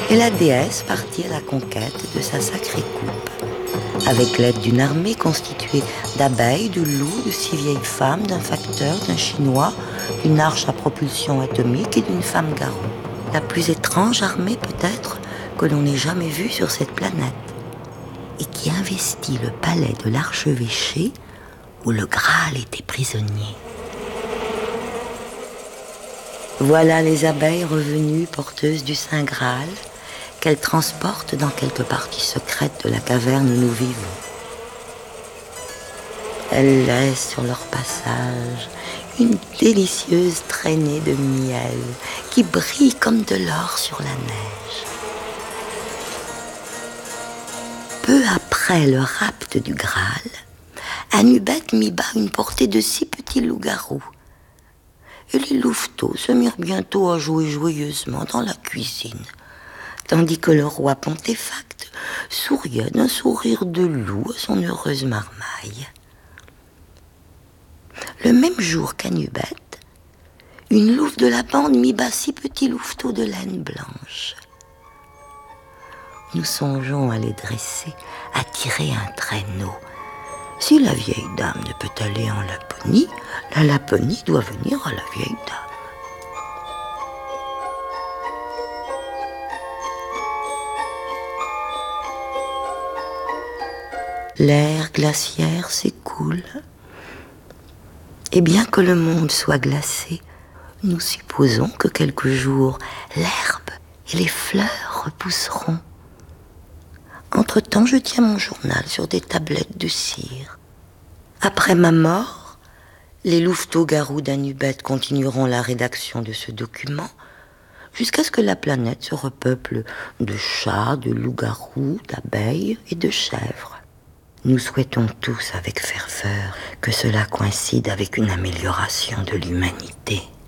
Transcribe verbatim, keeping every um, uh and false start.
et la déesse partit à la conquête de sa sacrée coupe, avec l'aide d'une armée constituée d'abeilles, de loups, de six vieilles femmes, d'un facteur, d'un chinois, d'une arche à propulsion atomique et d'une femme garou. La plus étrange armée peut-être que l'on ait jamais vue sur cette planète, et qui investit le palais de l'archevêché où le Graal était prisonnier. Voilà les abeilles revenues porteuses du Saint Graal, qu'elles transportent dans quelque partie secrète de la caverne où nous vivons. Elles laissent sur leur passage une délicieuse traînée de miel qui brille comme de l'or sur la neige. Peu après le rapt du Graal, Anubet mit bas une portée de six petits loups-garous. Et les louveteaux se mirent bientôt à jouer joyeusement dans la cuisine, tandis que le roi Pontéfacte souriait d'un sourire de loup à son heureuse marmaille. Le même jour qu'Anubet, une louve de la bande mit bas six petits louveteaux de laine blanche. Nous songeons à les dresser, à tirer un traîneau. Si la vieille dame ne peut aller en Laponie, la Laponie doit venir à la vieille dame. L'air glaciaire s'écoule, et bien que le monde soit glacé, nous supposons que quelque jour, l'herbe et les fleurs repousseront. Entre-temps, je tiens mon journal sur des tablettes de cire. Après ma mort, les louveteaux-garous d'Anubet continueront la rédaction de ce document jusqu'à ce que la planète se repeuple de chats, de loups-garous, d'abeilles et de chèvres. Nous souhaitons tous avec ferveur que cela coïncide avec une amélioration de l'humanité.